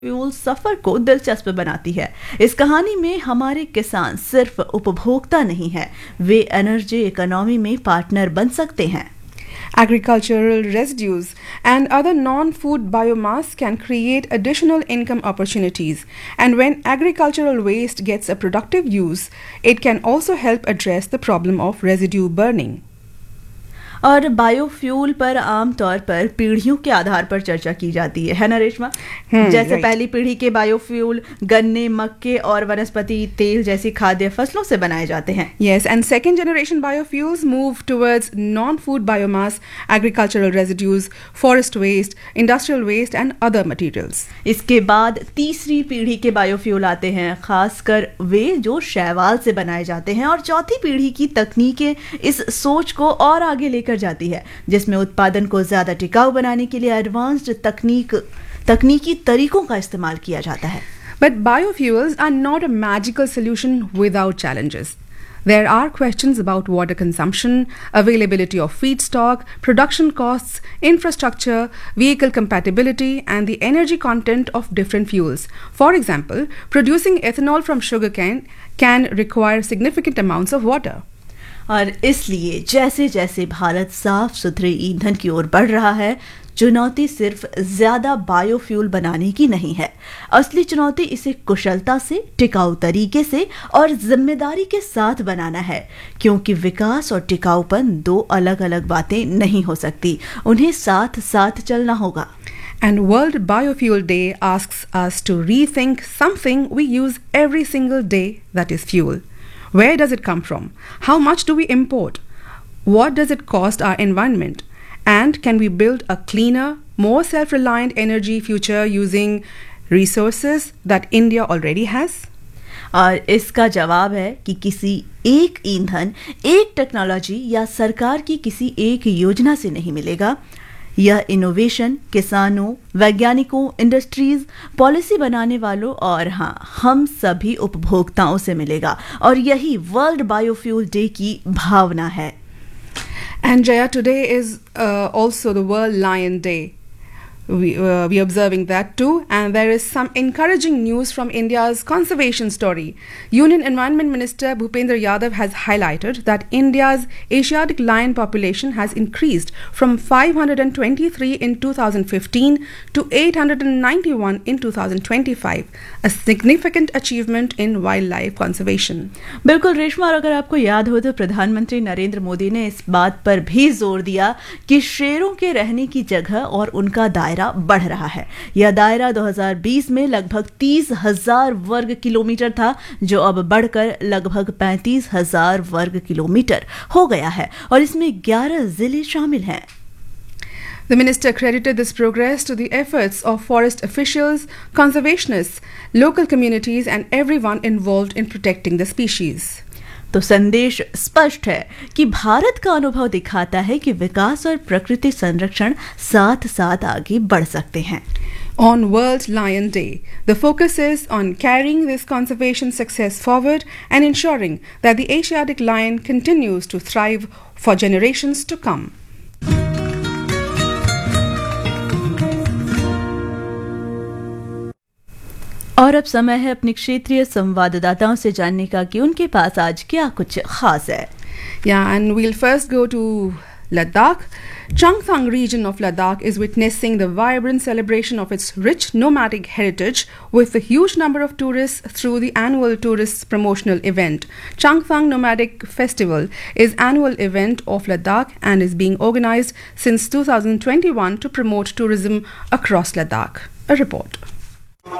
Fuel सफर को दिलचस्प बनाती है। इस कहानी में हमारे किसान सिर्फ उपभोक्ता नहीं है, वे एनर्जी इकोनॉमी में पार्टनर बन सकते हैं। Agricultural residues and other non-food biomass can create additional income opportunities, and when agricultural waste gets a productive use, it can also help address the problem of residue burning. और biofuel पर आमतौर पर पीढ़ियों के आधार पर चर्चा की जाती है ना रेशमा? जैसे पहली पीढ़ी के बायोफ्यूल गन्ने, मक्के और वनस्पति तेल जैसी खाद्य फसलों से बनाए जाते हैं। Yes, and second generation biofuels move towards non-food biomass, agricultural residues, forest waste, industrial waste and other materials. इसके बाद तीसरी पीढ़ी के बायोफ्यूल आते हैं, खासकर वे जो शैवाल से बनाए जाते हैं, और चौथी पीढ़ी की तकनीकें इस सोच को और आगे लेकर जाती है, जिसमें उत्पादन को ज्यादा टिकाऊ बनाने के लिए एडवांस्ड तकनीकी तरीकों का इस्तेमाल किया जाता है। But biofuels are not a magical solution without challenges. There are questions about water consumption, availability of feedstock, production costs, infrastructure, vehicle compatibility, and the energy content of different fuels. For example, producing ethanol from sugarcane can require significant amounts of water. और इसलिए जैसे जैसे भारत साफ सुथरे ईंधन की ओर बढ़ रहा है, चुनौती सिर्फ ज्यादा बायोफ्यूल बनाने की नहीं है। असली चुनौती इसे कुशलता से, टिकाऊ तरीके से और जिम्मेदारी के साथ बनाना है, क्योंकि विकास और टिकाऊपन दो अलग अलग बातें नहीं हो सकती, उन्हें साथ साथ चलना होगा। And World Biofuel Day asks us to rethink something we use every single day, that is fuel. Where does it come from? How much do we import? What does it cost our environment? And can we build a cleaner, more self-reliant energy future using resources that India already has? और इसका जवाब है कि किसी एक ईंधन, एक technology या सरकार की किसी एक योजना से नहीं मिलेगा। यह इनोवेशन किसानों, वैज्ञानिकों, इंडस्ट्रीज, पॉलिसी बनाने वालों और हम सभी उपभोक्ताओं से मिलेगा, और यही वर्ल्ड बायोफ्यूल डे की भावना है। And Jaya, today is also the World Lion Day. We are observing that too, and there is some encouraging news from India's conservation story. Union Environment Minister Bhupendra Yadav has highlighted that India's Asiatic lion population has increased from 523 in 2015 to 891 in 2025, a significant achievement in wildlife conservation. बिल्कुल रेशमा, और अगर आपको याद हो तो प्रधानमंत्री नरेंद्र मोदी ने इस बात पर भी जोर दिया कि शेरों के रहने की जगह और उनका दायरा बढ़ रहा है। यह दायरा 2020 में लगभग 30,000 वर्ग किलोमीटर था, जो अब बढ़कर लगभग 35,000 वर्ग किलोमीटर हो गया है, और इसमें 11 जिले शामिल हैं। The minister credited this progress to the efforts of forest officials, conservationists, local communities and everyone involved in protecting the species. तो संदेश स्पष्ट है कि भारत का अनुभव दिखाता है कि विकास और प्रकृति संरक्षण साथ साथ आगे बढ़ सकते हैं। On World Lion Day, the focus is on carrying this conservation success forward and ensuring that the Asiatic lion continues to thrive for generations to come. और अब समय है अपने क्षेत्रीय संवाददाताओं से जानने का कि उनके पास आज क्या कुछ खास है। Yeah, and we'll first go to Ladakh. Changthang region of Ladakh is witnessing the vibrant celebration of its rich nomadic heritage with a huge number of tourists through the annual tourist promotional event. Changthang Nomadic Festival is annual event of Ladakh and is being organized since 2021 to promote tourism across Ladakh. A report.